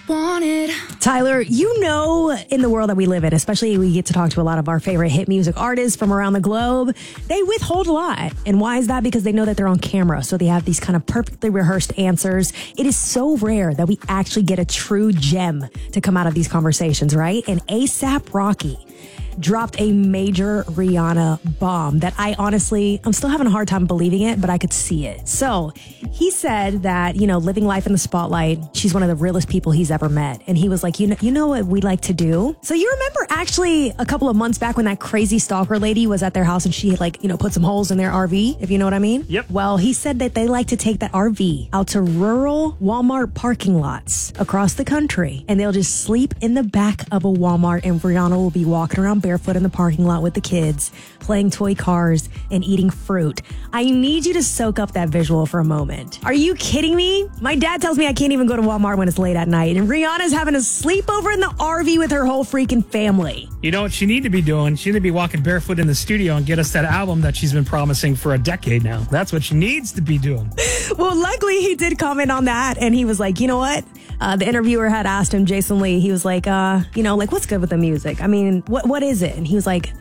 wanted. Tyler, you know, in the world that we live in, especially we get to talk to a lot of our favorite hit music artists from around the globe, they withhold a lot. And why is that? Because they know that they're on camera. So they have these kind of perfectly rehearsed answers. It is so rare that we actually get a true gem to come out of these conversations, right? And A$AP Rocky dropped a major Rihanna bomb that I'm still having a hard time believing it, but I could see it. So he said that, living life in the spotlight, she's one of the realest people he's ever met. And he was like, you know what we like to do? So you remember actually a couple of months back when that crazy stalker lady was at their house and she had put some holes in their RV, if you know what I mean? Yep. Well, he said that they like to take that RV out to rural Walmart parking lots across the country and they'll just sleep in the back of a Walmart and Rihanna will be walking around barefoot in the parking lot with the kids, playing toy cars and eating fruit. I need you to soak up that visual for a moment. Are you kidding me? My dad tells me I can't even go to Walmart when it's late at night, and Rihanna's having a sleepover in the RV with her whole freaking family. You know what she need to be doing? She need to be walking barefoot in the studio and get us that album that she's been promising for a decade now. That's what she needs to be doing. Well, luckily he did comment on that, and he was like, you know what? The interviewer had asked him, Jason Lee, he was like, what's good with the music? I mean, what is it? And he was like,